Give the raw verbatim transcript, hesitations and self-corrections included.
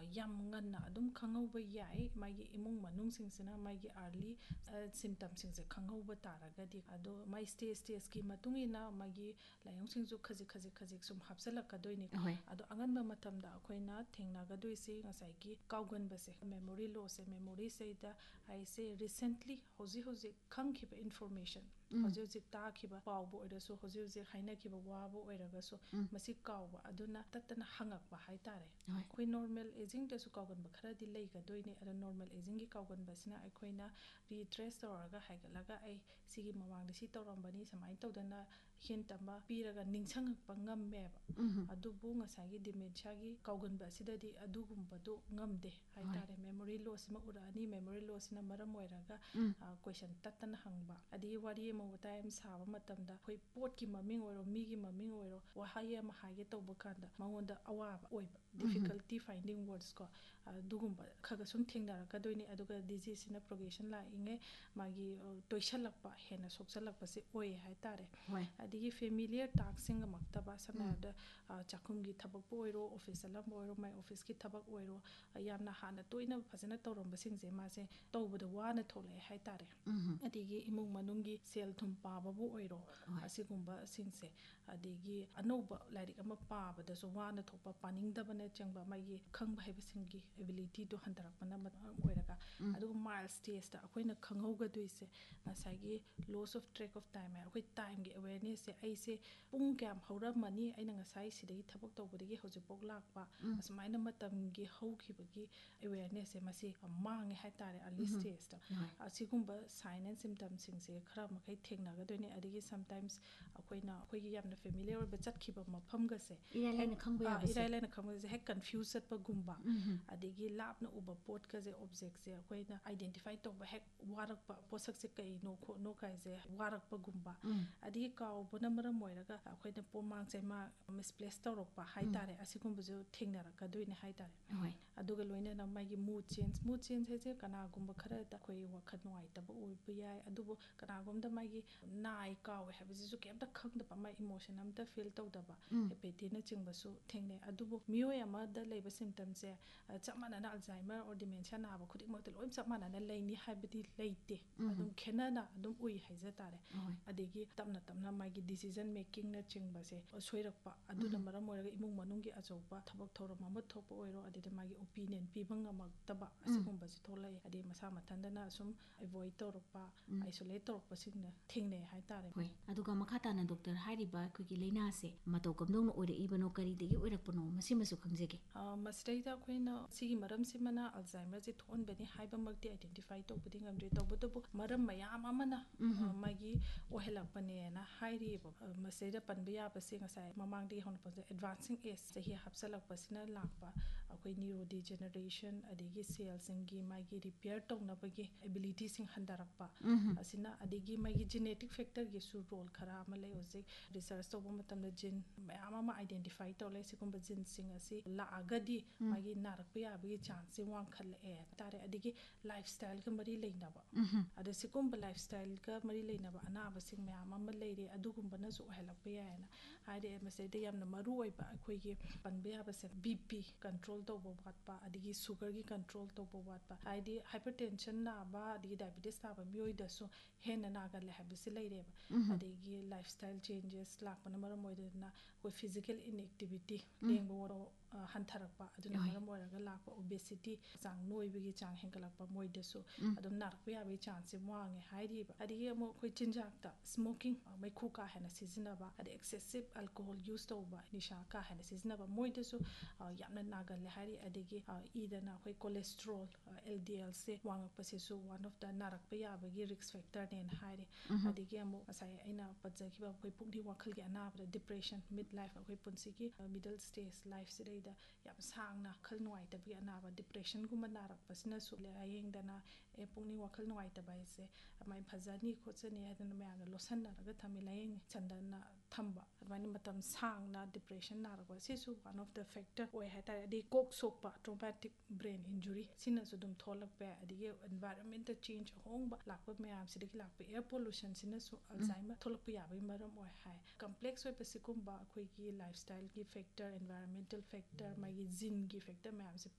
ꯌꯥꯝ ꯉꯟꯅ ꯑꯗꯨꯝ ꯈꯪꯍꯧꯕ ꯌꯥꯏ ꯃꯥꯒꯤ ꯏꯃꯨꯡ ꯃꯅꯨꯡꯁꯤꯡꯁꯤꯅ ꯃꯥꯒꯤ ꯑꯥꯔꯂꯤ ꯁꯤꯝꯇꯝꯁꯤꯡꯁꯦ ꯈꯪꯍꯧꯕ ꯇꯥꯔꯒꯗꯤ ꯑꯗꯣ ꯃꯥꯏ ꯁ꯭ꯇꯦꯖ ꯁ꯭ꯇꯦꯖꯀꯤ ꯃꯇꯨꯡ ꯏꯟꯅ ꯃꯥꯒꯤ ꯂꯥꯏꯑꯣꯡꯁꯤꯡꯁꯨ ꯈꯖꯤꯛ ꯈꯖꯤꯛ ꯈꯖꯤꯛ ꯁꯨꯝ ꯍꯥꯞꯆꯤꯜꯂꯛꯀꯗꯣꯏꯅꯤ ꯑꯗꯣ ꯑꯉꯟꯕ ꯃꯇꯝꯗ ꯑꯩꯈꯣꯏꯅ ꯊꯦꯡꯅꯒꯗꯣꯏꯁꯤ ꯉꯁꯥꯏꯒꯤ ꯀꯥꯎꯒꯟꯕꯁꯦ ꯃꯦꯃꯣꯔꯤ ꯂꯣꯁꯁꯦ ꯃꯦꯃꯣꯔꯤꯁꯤꯗ ꯑꯩꯁꯦ ꯔꯤꯁꯦꯟꯠꯂꯤ ꯍꯧꯖꯤꯛ ꯍꯧꯖꯤꯛ ꯈꯪꯈꯤꯕ ꯏꯟꯐꯣꯔꯃꯦꯁꯟ ꯍꯧꯖꯤꯛ ꯍꯧꯖꯤꯛ ꯇꯥꯈꯤꯕ ꯄꯥꯎꯕꯨ ꯑꯣꯏꯔꯁꯨ ꯍꯧꯖꯤꯛ ꯍꯧꯖꯤꯛ ꯍꯥꯏꯅꯈꯤꯕ ꯋꯥꯕꯨ ꯑꯣꯏꯔꯒꯁꯨ ꯃꯁꯤ ꯀꯥꯎꯕ ꯑꯗꯨꯅ ꯇꯠꯇꯅ ꯍꯪꯉꯛꯄ ꯍꯥꯏꯇꯥꯔꯦ ꯑꯩꯈꯣꯏ ꯅꯣꯔꯃꯦꯜ ꯑꯦꯖꯤꯡꯗꯁꯨ ꯀꯥꯎꯒꯟꯕ ꯈꯔꯗꯤ ꯂꯩꯒꯗꯣꯏꯅꯤ ꯑꯗꯣ ꯅꯣꯔꯃꯦꯜ ꯑꯦꯖꯤꯡꯒꯤ ꯀꯥꯎꯒꯟꯕꯁꯤꯅ ꯑꯩꯈꯣꯏꯅ ꯔꯤꯇ꯭ꯔꯦꯁ ꯇꯧꯔꯒ ꯍꯥꯏꯒꯠꯂꯒ ꯑꯩ ꯁꯤꯒꯤ ꯃꯃꯥꯡꯗ ꯁꯤ ꯇꯧꯔꯝꯕꯅꯤ ꯁꯨꯃꯥꯏꯅ ꯇꯧꯗꯅ ꯍꯤꯟꯠ ꯑꯃ ꯄꯤꯔꯒ ꯅꯤꯡꯁꯤꯡꯉꯛꯄ ꯉꯝꯃꯦꯕ ꯑꯗꯨꯕꯨ ꯉꯁꯥꯏꯒꯤ ꯗꯤꯃꯦꯟꯁꯤꯌꯥꯒꯤ ꯀꯥꯎꯒꯟꯕ ꯑꯁꯤꯗꯗꯤ ꯑꯗꯨꯒꯨꯝꯕꯗꯣ ꯉꯝꯗꯦ ꯍꯥꯏꯇꯥꯔꯦ ꯃꯦꯃꯣꯔꯤ ꯂꯣꯁꯁꯤꯃ ꯎꯔꯛꯑꯅꯤ ꯃꯦꯃꯣꯔꯤ ꯂꯣꯁꯁꯤꯅ ꯃꯔꯝ ꯑꯣꯏꯔꯒ ꯀꯣꯏꯁꯟ ꯇꯠꯇꯅ ꯍꯪꯕ ꯑꯗꯒꯤ ꯋꯥꯔꯤ ꯑꯃ ꯋꯥꯇꯥꯏ ꯑꯃ ꯁꯥꯕ ꯃꯇꯝꯗ ꯑꯩꯈꯣꯏ ꯄꯣꯠꯀꯤ ꯃꯃꯤꯡ ꯑꯣꯏꯔꯣ ꯃꯤꯒꯤ ꯃꯃꯤꯡ ꯑꯣꯏꯔꯣ ꯋꯥꯍꯩ ꯑꯃ ꯍꯥꯏꯒꯦ ꯇꯧꯕ ꯀꯥꯟꯗ ꯃꯉꯣꯟꯗ ꯑꯋꯥꯕ ꯑꯣꯏꯕ ꯗꯤꯐꯤꯀꯜꯇꯤ ꯐꯥꯏꯟꯗꯤꯡ ꯋꯥꯔꯗꯁ ꯀꯣ ꯑꯗꯨꯒꯨꯝꯕ ꯈꯔ ꯁꯨꯝ ꯊꯦꯡꯅꯔꯛꯀꯗꯣꯏꯅꯤ ꯑꯗꯨꯒ ꯗꯤꯖꯤꯖꯁꯤꯅ ꯄ꯭ꯔꯣꯒ꯭ꯔꯦꯁꯟ ꯂꯥꯛꯏꯉꯩ ꯃꯥꯒꯤ ꯇꯣꯏꯁꯜꯂꯛꯄ ꯍꯦꯟꯅ ꯁꯣꯛꯆꯜꯂꯛꯄꯁꯦ ꯑꯣꯏ ꯍꯥꯏꯇꯥꯔꯦ ꯑꯗꯒꯤ ꯐꯦꯃꯤꯂꯤꯌꯔ ꯇꯥꯛꯁ ꯉꯝꯃꯛꯇꯕ ꯁꯝꯅ ꯍꯥꯏꯔꯕꯗ ꯆꯥꯛꯈꯨꯝꯒꯤ ꯊꯕꯛꯄꯨ ꯑꯣꯏꯔꯣ ꯑꯣꯐꯤꯁ ꯆꯠꯂꯝꯕ ꯑꯣꯏꯔꯣ ꯃꯥꯏ ꯑꯣꯐꯤꯁꯀꯤ ꯊꯕꯛ ꯑꯣꯏꯔꯣ ꯌꯥꯝꯅ ꯍꯥꯟꯅ ꯇꯣꯏꯅ ꯐꯖꯅ ꯇꯧꯔꯝꯕꯁꯤꯡꯁꯦ ꯃꯥꯁꯦ ꯇꯧꯕꯗ ꯋꯥꯅ ꯊꯣꯛꯂꯛꯑꯦ ꯍꯥꯏꯇꯥꯔꯦ ꯑꯗꯒꯤ ꯏꯃꯨꯡ ꯃꯅꯨꯡꯒꯤ ꯁꯦꯜ ꯊꯨꯝ ꯄꯥꯕꯕꯨ ꯑꯣꯏꯔꯣ ꯑꯁꯤꯒꯨꯝꯕꯁꯤꯡꯁꯦ ꯑꯗꯒꯤ ꯑꯅꯧꯕ ꯂꯥꯏꯔꯤꯛ ꯑꯃ ꯄꯥꯕꯗꯁꯨ ꯋꯥꯅ ꯊꯣꯛꯄ ꯄꯥꯅꯤꯡꯗꯕꯅꯆꯤꯡꯕ ꯃꯥꯒꯤ ꯈꯪꯕ ꯍꯩꯕꯁꯤꯡꯒꯤ ꯑꯦꯕꯤꯂꯤꯇꯤꯗꯣ ꯍꯟꯊꯔꯛꯄꯅ ꯃꯔꯝ ꯑꯣꯏꯔꯒ ꯑꯗꯨꯒ ꯃꯥꯏꯜ ꯁ꯭ꯇꯦꯖꯇ ꯑꯩꯈꯣꯏꯅ ꯈꯪꯍꯧꯒꯗꯣꯏꯁꯦ ꯉꯁꯥꯏꯒꯤ loss of track of time ꯍꯥꯏ ꯑꯩꯈꯣꯏ ꯇꯥꯏꯝꯒꯤ ꯑꯦꯋꯦꯔꯅꯦꯁꯁꯦ ꯑꯩꯁꯦ ꯄꯨꯡ ꯀꯌꯥꯝ ꯍꯧꯔꯝꯃꯅꯤ ꯑꯩꯅ ꯉꯁꯥꯏ ꯁꯤꯗꯒꯤ ꯊꯕꯛ ꯇꯧꯕꯗꯒꯤ ꯍꯧꯖꯤꯛꯐꯥꯎ ꯂꯥꯛꯄ ꯑꯁꯨꯃꯥꯏꯅ ꯃꯇꯝꯒꯤ ꯍꯧꯈꯤꯕꯒꯤ ꯑꯦꯋꯦꯔꯅꯦꯁꯁꯦ ꯃꯁꯤ ꯃꯥꯡꯉꯦ ꯍꯥꯏꯇꯥꯔꯦ ꯑꯔꯂꯤ ꯁ꯭ꯇꯦꯖꯇ ꯑꯁꯤꯒꯨꯝꯕ ꯁꯥꯏꯟ ꯑꯦꯟ ꯁꯤꯝꯇꯝꯁꯤꯡꯁꯦ ꯈꯔ ꯃꯈꯩ ꯊꯦꯡꯅꯒꯗꯣꯏꯅꯤ ꯑꯗꯒꯤ ꯁꯝꯇꯥꯏꯝꯁ ꯑꯩꯈꯣꯏꯅ ꯑꯩꯈꯣꯏꯒꯤ ꯌꯥꯝꯅ ꯐꯦꯃꯤꯂꯤꯌꯔ ꯑꯣꯏꯕ ꯆꯠꯈꯤꯕ ꯃꯐꯝꯒꯁꯦ ꯏꯔꯥꯏ ꯂꯥꯏꯅ ꯈꯪꯕ ꯌꯥꯕꯁꯦ ꯏꯔꯥꯏ ꯂꯥꯏꯅ ꯈꯪꯕꯁꯦ ꯍꯦꯛ ꯀꯟꯐ꯭ꯌꯨꯁ ꯆꯠꯄꯒꯨꯝꯕ ꯑꯗꯒꯤ ꯂꯥꯞꯅ ꯎꯕ ꯄꯣꯠꯀꯁꯦ ꯑꯣꯕꯖꯦꯛꯁꯦ ꯑꯩꯈꯣꯏꯅ ꯑꯥꯏꯗꯦꯟꯇꯤꯐꯥꯏ ꯇꯧꯕ ꯍꯦꯛ ꯋꯥꯔꯛꯄ ꯄꯣꯠꯁꯛꯁꯦ ꯀꯩꯅꯣ ꯈꯣꯠꯅꯣ ꯀꯥꯏꯁꯦ ꯋꯥꯔꯛꯄꯒꯨꯝꯕ ꯑꯗꯒꯤ ꯀꯥꯎꯕꯅ ꯃꯔꯝ ꯑꯣꯏꯔꯒ ꯑꯩꯈꯣꯏꯅ ꯄꯣꯠꯃꯥꯡ ꯆꯩꯃꯥꯡ ꯃꯤꯁꯄ꯭ꯂꯦꯁ ꯇꯧꯔꯛꯄ ꯍꯥꯏꯇꯥꯔꯦ ꯑꯁꯤꯒꯨꯝꯕꯁꯨ ꯊꯦꯡꯅꯔꯛꯀꯗꯣꯏꯅꯦ ꯍꯥꯏꯇꯥꯔꯦ ꯑꯗꯨꯒ ꯂꯣꯏꯅꯅ ꯃꯥꯒꯤ ꯃꯨꯗ ꯆꯦꯟꯖ ꯃꯨꯗ ꯆꯦꯟꯖ ꯍꯥꯏꯁꯦ ꯀꯅꯥꯒꯨꯝꯕ ꯈꯔꯗ ꯑꯩꯈꯣꯏ ꯋꯥꯈꯜ ꯅꯨꯡꯉꯥꯏꯇꯕ ꯑꯣꯏꯕ ꯌꯥꯏ ꯑꯗꯨꯕꯨ ꯀꯅꯥꯒꯨꯝꯕꯗ ꯃꯥꯒꯤ ꯅꯥꯏ ꯀꯥꯎꯋꯦ ꯍꯥꯏꯕꯁꯤꯁꯨ ꯀꯩꯝꯇ ꯈꯪꯗꯕ ꯃꯥꯒꯤ ꯏꯃꯣꯁꯟ ꯑꯝꯇ ꯐꯤꯜ ꯇꯧꯗꯕ ꯍꯦꯄꯦꯇꯤꯅꯆꯤꯡꯕꯁꯨ ꯊꯦꯡꯅꯩ ꯑꯗꯨꯕꯨ ꯃꯤꯑꯣꯏ ꯑꯃꯗ ꯂꯩꯕ ꯁꯤꯝꯇꯝꯁꯦ ꯆꯞ ꯃꯥꯟꯅꯅ ꯑꯜꯖꯥꯏꯃꯔ ꯑꯣꯔ ꯗꯤꯃꯦꯟꯁꯤꯌꯥ ꯅꯥꯕ ꯈꯨꯗꯤꯡꯃꯛꯇ ꯂꯣꯏ ꯆꯞ ꯃꯥꯟꯅꯅ ꯂꯩꯅꯤ ꯍꯥꯏꯕꯗꯤ ꯂꯩꯇꯦ ꯑꯗꯨꯝ ꯈꯦꯠꯅꯅ ꯑꯗꯨꯝ ꯎꯏ ꯍꯥꯏꯖ ꯇꯥꯔꯦ ꯑꯗꯒꯤ ꯇꯞꯅ ꯇꯞꯅ ꯃꯥꯒꯤ ꯗꯤꯁꯤꯖꯟ ꯃꯦꯀꯤꯡꯅꯆꯤꯡꯕꯁꯦ ꯁꯣꯏꯔꯛꯄ ꯑꯗꯨꯅ ꯃꯔꯝ ꯑꯣꯏꯔꯒ ꯏꯃꯨꯡ ꯃꯅꯨꯡꯒꯤ ꯑꯆꯧꯕ ꯊꯕꯛ ꯊꯧꯔꯝ ꯑꯃ ꯊꯣꯛꯄ ꯑꯣꯏꯔꯣ ꯑꯗꯩꯗ ꯃꯥꯒꯤ ꯑꯣꯄꯤꯅꯤꯌꯟ ꯄꯤꯕ ꯉꯝꯃꯛꯇꯕ ꯑꯁꯤꯒꯨꯝꯕꯁꯤ ꯊꯣꯛꯂꯛꯏ ꯑꯗꯩ ꯃꯁꯥ ꯃꯊꯟꯇꯅ ꯁꯨꯝ ꯑꯦꯚꯣꯏꯗ ꯇꯧꯔꯛꯄ ꯑꯥꯏꯁꯣꯂꯦꯠ ꯇꯧꯔꯛꯄꯁꯤꯡꯅ ꯊꯦꯡꯅꯩ ꯍꯥꯏꯇꯥꯔꯦ ꯍꯣꯏ ꯑꯗꯨꯒ ꯃꯈꯥ ꯇꯥꯅ ꯗꯣꯛꯇꯔ ꯍꯥꯏꯔꯤꯕ ꯑꯩꯈꯣꯏꯒꯤ ꯂꯥꯏꯅꯥꯁꯦ ꯃꯇꯧ ꯀꯝꯗꯧꯅ ꯑꯣꯏꯔꯛꯏꯕꯅꯣ ꯀꯔꯤꯗꯒꯤ ꯑꯣꯏꯔꯛꯄꯅꯣ ꯃꯁꯤꯃꯁꯨ ꯈꯪꯖꯒꯦ ꯃꯁꯤꯗꯩꯗ ꯑꯩꯈꯣꯏꯅ ꯁꯤꯒꯤ ꯃꯔꯝꯁꯤꯃꯅ ꯑꯜꯖꯥꯏꯃꯔꯁꯦ ꯊꯣꯛꯍꯟꯕꯅꯤ ꯍꯥꯏꯕꯃꯛꯇꯤ ꯑꯥꯏꯗꯦꯟꯇꯤꯐꯥꯏ ꯇꯧꯕꯗꯤ ꯉꯝꯗ꯭ꯔꯤ ꯇꯧꯕꯇꯕꯨ ꯃꯔꯝ ꯃꯌꯥꯝ ꯑꯃꯅ ꯃꯥꯒꯤ ꯑꯣꯏꯍꯜꯂꯛꯄꯅꯦꯅ ꯍꯥꯏꯔꯤꯑꯕ ꯃꯁꯤꯗ ꯄꯟꯕ ꯌꯥꯕꯁꯦ ꯉꯁꯥꯏ ꯃꯃꯥꯡꯗꯒꯤ ꯍꯧꯅ ꯄꯟꯖ ꯑꯦꯗꯚꯥꯟꯁꯤꯡ ꯑꯦꯖ ꯆꯍꯤ ꯍꯥꯞꯆꯜꯂꯛꯄꯁꯤꯅ ꯂꯥꯛꯄ ꯑꯩꯈꯣꯏ ꯅ꯭ꯌꯨꯔꯣꯗꯤꯖꯦꯅꯔꯦꯁꯟ ꯑꯗꯒꯤ ꯁꯦꯜꯁꯤꯡꯒꯤ ꯃꯥꯒꯤ ꯔꯤꯄꯤꯌꯔ ꯇꯧꯅꯕꯒꯤ ꯑꯦꯕꯤꯂꯤꯇꯤꯁꯤꯡ ꯍꯟꯊꯔꯛꯄ ꯑꯁꯤꯅ ꯑꯗꯒꯤ ꯃꯥꯒꯤ ꯖꯤꯅꯦꯇꯤꯛ ꯐꯦꯛꯇꯔꯒꯤꯁꯨ ꯔꯣꯜ ꯈꯔ ꯑꯃ ꯂꯩ ꯍꯧꯖꯤꯛ ꯔꯤꯁꯔꯁ ꯇꯧꯕ ꯃꯇꯝꯗ ꯖꯤꯟ ꯃꯌꯥꯝ ꯑꯃ ꯑꯥꯏꯗꯦꯟꯇꯤꯐꯥꯏ ꯇꯧꯔꯦ ꯁꯤꯒꯨꯝꯕ ꯖꯤꯟꯁꯤꯡ ꯑꯁꯤ ꯂꯥꯛꯑꯒꯗꯤ ꯃꯥꯒꯤ ꯅꯥꯔꯛꯄ ꯌꯥꯕꯒꯤ ꯆꯥꯟꯁꯁꯦ ꯋꯥꯡꯈꯠꯂꯛꯑꯦ ꯍꯥꯏꯇꯥꯔꯦ ꯑꯗꯒꯤ ꯂꯥꯏꯐ ꯁ꯭ꯇꯥꯏꯜꯒ ꯃꯔꯤ ꯂꯩꯅꯕ ꯑꯗ ꯁꯤꯒꯨꯝꯕ ꯂꯥꯏꯐ ꯁ꯭ꯇꯥꯏꯜꯒ ꯃꯔꯤ ꯂꯩꯅꯕ ꯑꯅꯥꯕꯁꯤꯡ ꯃꯌꯥꯝ ꯑꯃ ꯂꯩꯔꯦ ꯑꯗꯨꯒꯨꯝꯕꯅꯁꯨ ꯑꯣꯏꯍꯜꯂꯛꯄ ꯌꯥꯏꯑꯅ ꯍꯥꯏꯔꯛꯑꯦ ꯃꯁꯤꯗ ꯌꯥꯝꯅ ꯃꯔꯨ ꯑꯣꯏꯕ ꯑꯩꯈꯣꯏꯒꯤ ꯄꯟꯕ ꯌꯥꯕꯁꯦ ꯕꯤ ꯄꯤ ꯀꯟꯇ꯭ꯔꯣꯜ ꯇꯧꯕ ꯋꯥꯠꯄ ꯑꯗꯒꯤ ꯁꯨꯒꯔꯒꯤ ꯀꯟꯇ꯭ꯔꯣꯜ ꯇꯧꯕ ꯋꯥꯠꯄ ꯍꯥꯏꯗꯤ ꯍꯥꯏꯄꯔ ꯇꯦꯟꯁꯟ ꯅꯥꯕ ꯑꯗꯒꯤ ꯗꯥꯏꯕꯦꯇꯤꯁ ꯅꯥꯕ ꯃꯤꯑꯣꯏꯗꯁꯨ ꯍꯦꯟꯅ ꯅꯥꯒꯜꯂꯦ ꯍꯥꯏꯕꯁꯤ ꯂꯩꯔꯦꯕ ꯑꯗꯒꯤ ꯂꯥꯏꯐ ꯁ꯭ꯇꯥꯏꯜ ꯆꯦꯟꯖꯦꯁ ꯂꯥꯛꯄꯅ ꯃꯔꯝ ꯑꯣꯏꯗꯨꯅ ꯑꯩꯈꯣꯏ ꯐꯤꯖꯤꯀꯦꯜ ꯏꯟꯑꯦꯛꯇꯤꯚꯤꯇꯤ ꯂꯦꯡꯕ ꯑꯣꯏꯔꯣ ꯍꯟꯊꯔꯛꯄ ꯑꯗꯨꯅ ꯃꯔꯝ ꯑꯣꯏꯔꯒ ꯂꯥꯛꯄ ꯑꯣꯕꯦꯁꯤꯇꯤ ꯍꯛꯆꯥꯡ ꯅꯣꯏꯕꯒꯤ ꯆꯥꯡ ꯍꯦꯟꯒꯠꯂꯛꯄ ꯃꯣꯏꯗꯁꯨ ꯑꯗꯨꯝ ꯅꯥꯔꯛꯄ ꯌꯥꯕꯒꯤ ꯆꯥꯟꯁꯁꯦ ꯋꯥꯡꯉꯦ ꯍꯥꯏꯔꯤꯕ ꯑꯗꯒꯤ ꯑꯃꯨꯛ ꯑꯩꯈꯣꯏ ꯆꯤꯟꯖꯥꯛꯇ ꯁ꯭ꯃꯣꯀꯤꯡ ꯃꯩꯈꯨ ꯀꯥ ꯍꯦꯟꯅ ꯁꯤꯖꯤꯟꯅꯕ ꯑꯗꯩ ꯑꯦꯛꯁꯦꯁꯤꯞ ꯑꯜꯀꯣꯍꯣꯜ ꯌꯨꯁ ꯇꯧꯕ ꯅꯤꯁꯥ ꯀꯥ ꯍꯦꯟꯅ ꯁꯤꯖꯤꯟꯅꯕ ꯃꯣꯏꯗꯁꯨ ꯌꯥꯝꯅ ꯅꯥꯒꯜꯂꯦ ꯍꯥꯏꯔꯤ ꯑꯗꯒꯤ ꯏꯗꯅ ꯑꯩꯈꯣꯏ cholesterol L D ꯑꯦꯜꯁꯦ ꯋꯥꯡꯉꯛꯄꯁꯤꯁꯨ one of the ꯅꯥꯔꯛꯄ ꯌꯥꯕꯒꯤ ꯔꯤꯛꯁ ꯐꯦꯛꯇꯔꯅꯦꯅ ꯍꯥꯏꯔꯤ ꯑꯗꯒꯤ ꯑꯃꯨꯛ ꯉꯁꯥꯏ ꯑꯩꯅ ꯄꯟꯖꯈꯤꯕ ꯑꯩꯈꯣꯏ ꯄꯨꯛꯅꯤꯡ ꯋꯥꯈꯜꯒꯤ ꯑꯅꯥꯕꯗ ꯗꯤꯄ꯭ꯔꯦꯁꯟ ꯃꯤꯗ ꯂꯥꯏꯐ ꯑꯩꯈꯣꯏ ꯄꯨꯟꯁꯤꯒꯤ ꯃꯤꯗꯜ ꯁ꯭ꯇꯦꯖ ꯂꯥꯏꯐꯁꯤꯗꯩꯗ ꯌꯥꯝ ꯁꯥꯡꯅ ꯋꯥꯈꯜ ꯅꯨꯡꯉꯥꯏꯇꯕꯒꯤ ꯑꯅꯥꯕ ꯗꯤꯄ꯭ꯔꯦꯁꯟꯒꯨꯝꯕ ꯅꯥꯔꯛꯄꯁꯤꯅꯁꯨ ꯂꯥꯏꯌꯦꯡꯗꯅ ꯑꯦ ꯄꯨꯛꯅꯤꯡ ꯋꯥꯈꯜ ꯅꯨꯡꯉꯥꯏꯇꯕ ꯍꯥꯏꯁꯦ ꯑꯗꯨꯃꯥꯏꯅ ꯐꯖꯅꯤ ꯈꯣꯠꯆꯅꯤ ꯍꯥꯏꯗꯅ ꯃꯌꯥꯝꯅ ꯂꯣꯠꯁꯟꯅꯔꯒ ꯊꯝꯃꯤ ꯂꯥꯏꯌꯦꯡ ꯁꯟꯗꯅ ꯊꯝꯕ ꯑꯗꯨꯃꯥꯏꯅ ꯃꯇꯝ ꯁꯥꯡꯅ ꯗꯤꯄ꯭ꯔꯦꯁꯟ ꯅꯥꯔꯛꯄ ꯁꯤꯁꯨ ꯋꯥꯟ ꯑꯣꯐ ꯗ ꯐꯦꯛꯇꯔ ꯑꯣꯏ ꯍꯥꯏꯇꯥꯔꯦ ꯑꯗꯒꯤ ꯀꯣꯛ ꯁꯣꯛꯄ ꯇ꯭ꯔꯣꯃꯦꯇꯤꯛ ꯕ꯭ꯔꯦꯟ ꯏꯟꯖꯨꯔꯤ ꯁꯤꯅꯁꯨ ꯑꯗꯨꯝ ꯊꯣꯛꯂꯛꯄ ꯌꯥꯏ ꯑꯗꯒꯤ ꯑꯦꯟꯚꯥꯏꯔꯟꯃꯦꯟꯇ ꯆꯦꯟꯖ ꯑꯍꯣꯡꯕ ꯂꯥꯛꯄ ꯃꯌꯥꯝꯁꯤꯗꯒꯤ ꯂꯥꯛꯄ ꯑꯦꯌꯔ ꯄꯣꯂꯨꯁꯟꯁꯤꯅꯁꯨ ꯑꯜꯖꯥꯏꯃꯔ ꯊꯣꯛꯂꯛꯄ ꯌꯥꯕꯒꯤ ꯃꯔꯝ ꯑꯣꯏ ꯍꯥꯏ ꯀꯝꯄ꯭ꯂꯦꯛꯁ ꯑꯣꯏꯕ ꯁꯤꯒꯨꯝꯕ ꯑꯩꯈꯣꯏꯒꯤ ꯂꯥꯏꯐ ꯁ꯭ꯇꯥꯏꯜꯒꯤ ꯐꯦꯛꯇꯔ ꯑꯦꯟꯚꯥꯏꯔꯟꯃꯦꯟꯇꯦꯜ ꯐꯦꯛꯇꯔ ꯃꯥꯒꯤ ꯖꯤꯟꯒꯤ ꯐꯦꯛꯇꯔ ꯃꯌꯥꯝꯁꯦ